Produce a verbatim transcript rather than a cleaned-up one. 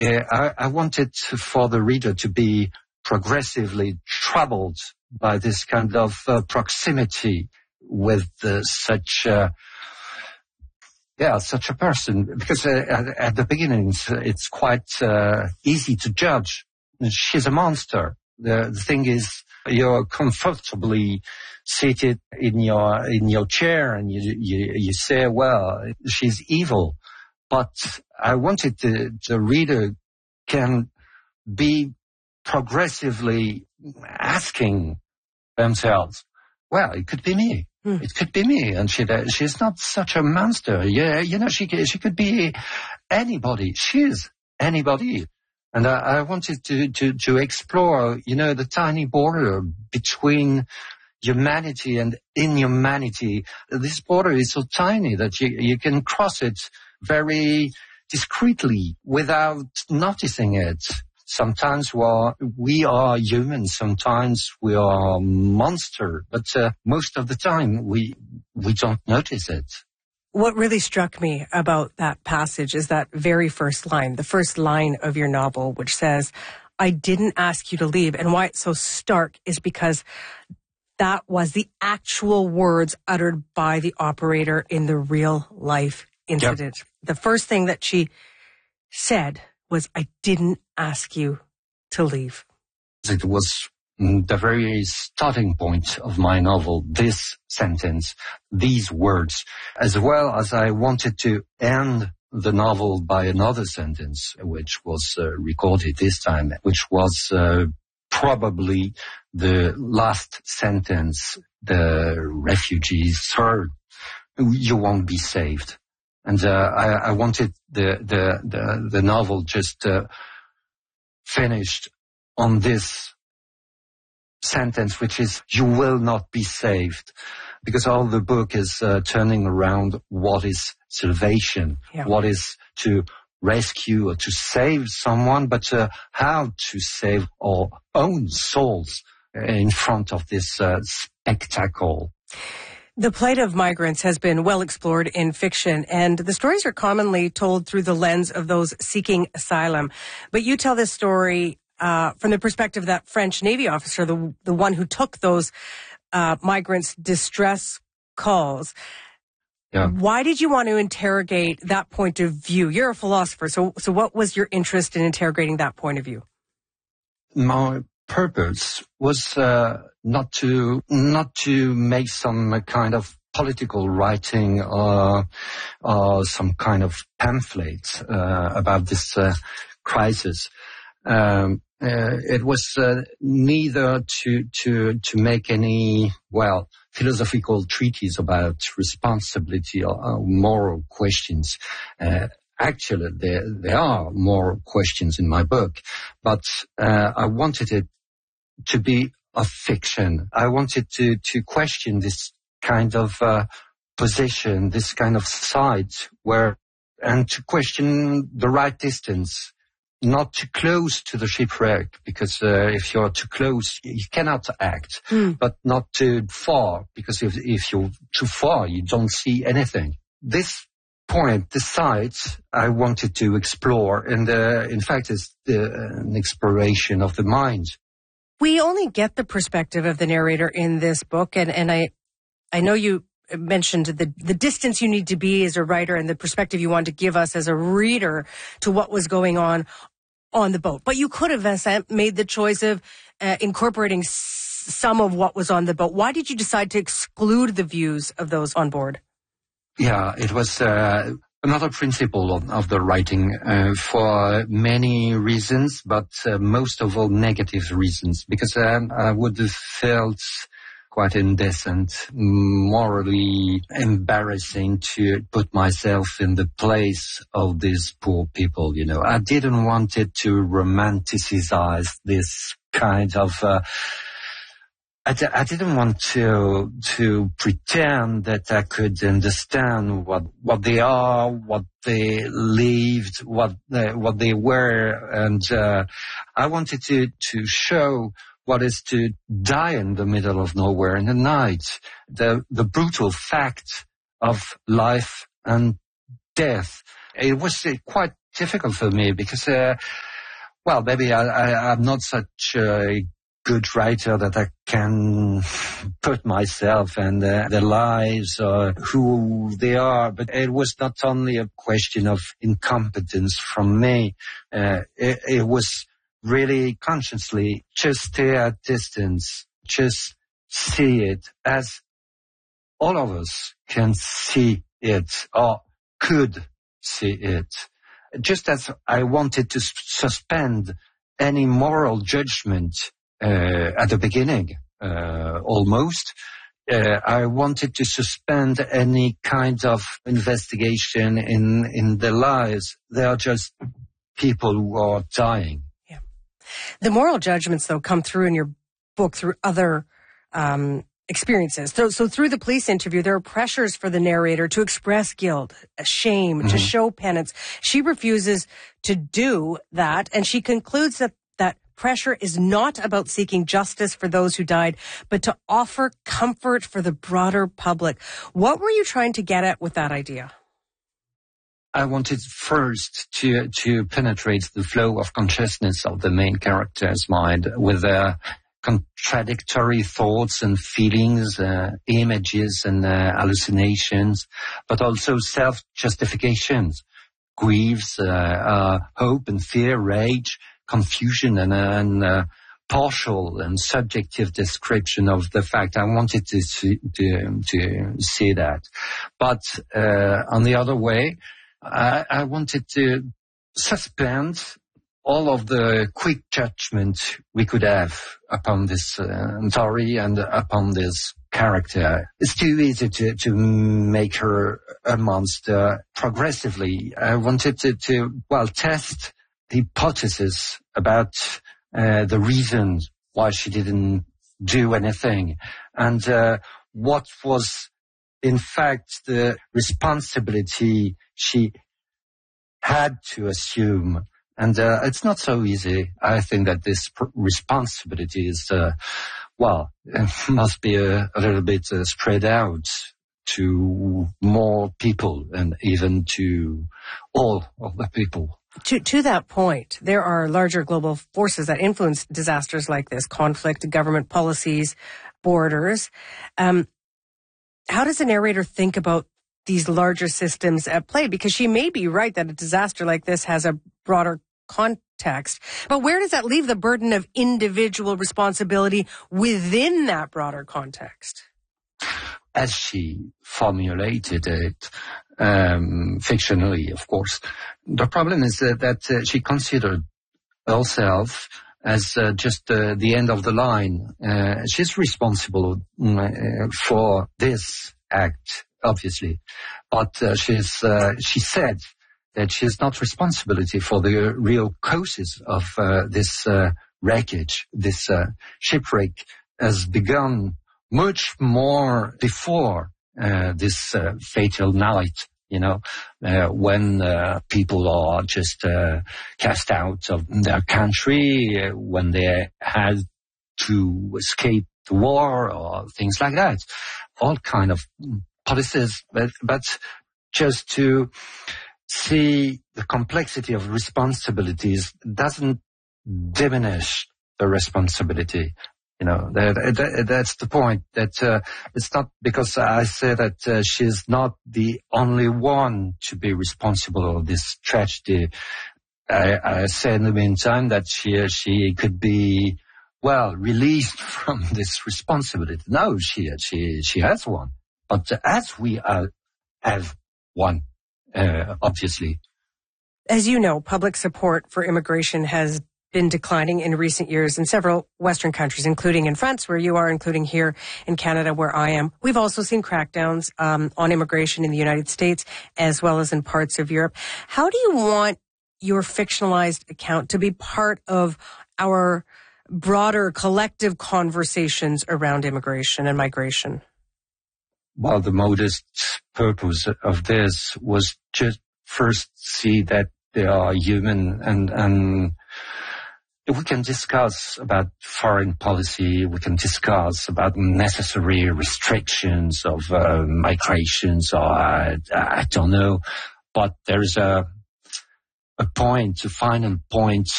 uh, I, I wanted to, for the reader to be progressively troubled by this kind of uh, proximity with uh, such uh, yeah such a person, because uh, at, at the beginning it's, it's quite uh, easy to judge. She's a monster. The, the thing is, you're comfortably seated in your in your chair and you you, you say, well, she's evil. But I wanted the, the reader can be progressively asking themselves, well, it could be me. Mm. It could be me. And she, she's not such a monster. Yeah, you know, she, she could be anybody. She's anybody. And I, I wanted to, to, to explore, you know, the tiny border between humanity and inhumanity. This border is so tiny that you, you can cross it very discreetly without noticing it. Sometimes we are, we are human, sometimes we are monster, but uh, most of the time we we don't notice it. What really struck me about that passage is that very first line, the first line of your novel, which says, I didn't ask you to leave. And why it's so stark is because that was the actual words uttered by the operator in the real life incident. Yep. The first thing that she said was, I didn't ask you to leave. It was the very starting point of my novel, this sentence, these words, as well as I wanted to end the novel by another sentence, which was uh, recorded this time, which was uh, probably the last sentence the refugees heard. You won't be saved. And uh, I, I wanted the, the, the, the novel just uh, finished on this sentence, which is, you will not be saved. Because all the book is uh, turning around what is salvation, yeah. What is to rescue or to save someone, but uh, how to save our own souls in front of this uh, spectacle. The plight of migrants has been well explored in fiction, and the stories are commonly told through the lens of those seeking asylum. But you tell this story uh, from the perspective of that French Navy officer, the the one who took those uh, migrants' distress calls. Yeah. Why did you want to interrogate that point of view? You're a philosopher, so so what was your interest in interrogating that point of view? My purpose was uh, not to not to make some kind of political writing or, or some kind of pamphlet uh, about this uh, crisis. Um, uh, it was uh, neither to to to make any well philosophical treatise about responsibility or, or moral questions. Uh, Actually, there, there are more questions in my book, but uh, I wanted it to be a fiction. I wanted to, to question this kind of uh, position, this kind of side where, and to question the right distance, not too close to the shipwreck, because uh, if you're too close, you cannot act, mm. but not too far, because if, if you're too far, you don't see anything. This point, the sides I wanted to explore, and uh, in fact it's the, uh, an exploration of the mind. We only get the perspective of the narrator in this book, and, and I I know you mentioned the, the distance you need to be as a writer and the perspective you want to give us as a reader to what was going on on the boat. But you could have, Vincent, made the choice of uh, incorporating s- some of what was on the boat. Why did you decide to exclude the views of those on board? Yeah, it was uh, another principle of, of the writing uh, for many reasons, but uh, most of all negative reasons, because um, I would have felt quite indecent, morally embarrassing to put myself in the place of these poor people, you know. I didn't want it to romanticize this kind of... Uh, I, d- I didn't want to to pretend that I could understand what what they are, what they lived, what they, what they were, and uh, I wanted to to show what is to die in the middle of nowhere in the night, the the brutal fact of life and death, It was uh, quite difficult for me because, uh, well, maybe I, I, I'm not such a good writer that I can put myself and uh, their lives or who they are. But it was not only a question of incompetence from me. Uh, it, it was really consciously just stay at distance, just see it as all of us can see it or could see it. Just as I wanted to suspend any moral judgment uh, at the beginning, uh, almost, uh, I wanted to suspend any kind of investigation in, in their lives. They are just people who are dying. Yeah. The moral judgments, though, come through in your book through other um experiences. So, so through the police interview, there are pressures for the narrator to express guilt, shame, mm-hmm. to show penance. She refuses to do that, and she concludes that that pressure is not about seeking justice for those who died, but to offer comfort for the broader public. What were you trying to get at with that idea? I wanted first to to penetrate the flow of consciousness of the main character's mind with a contradictory thoughts and feelings, uh, images and uh, hallucinations, but also self-justifications, griefs, uh, uh, hope and fear, rage, confusion, and, and uh, partial and subjective description of the fact. I wanted to see, to, to see that. But uh, on the other way, I, I wanted to suspend all of the quick judgment we could have upon this uh, story and upon this character. It's too easy to, to make her a monster progressively. I wanted to, to well, test the hypothesis about uh, the reasons why she didn't do anything and uh, what was, in fact, the responsibility she had to assume. And uh, it's not so easy. I think that this pr- responsibility is, uh, well, must be a, a little bit uh, spread out to more people and even to all of the people. To, to that point, there are larger global forces that influence disasters like this, conflict, government policies, borders. Um, how does a narrator think about these larger systems at play? Because she may be right that a disaster like this has a broader context, but where does that leave the burden of individual responsibility within that broader context? As she formulated it, um, fictionally, of course, the problem is uh, that uh, she considered herself as uh, just uh, the end of the line. Uh, she's responsible uh, for this act, obviously, but uh, she's uh, she said that she has not responsibility for the real causes of uh, this uh, wreckage. This uh, shipwreck has begun much more before uh, this uh, fatal night, you know, uh, when uh, people are just uh, cast out of their country, uh, when they had to escape the war or things like that. All kind of policies, but, but just to see the complexity of responsibilities doesn't diminish the responsibility. You know, that, that, that's the point. That uh, it's not because I say that uh, she's not the only one to be responsible for this tragedy. I, I say in the meantime that she she could be well released from this responsibility. No, she she she has one, but as we uh, have one. Uh, obviously. As you know, public support for immigration has been declining in recent years in several Western countries, including in France, where you are, including here in Canada, where I am. We've also seen crackdowns um, on immigration in the United States, as well as in parts of Europe. How do you want your fictionalized account to be part of our broader collective conversations around immigration and migration? Well, the modest purpose of this was just first see that they are human, and, and we can discuss about foreign policy, we can discuss about necessary restrictions of uh, migrations, or I, I don't know, but there's a a point, a final point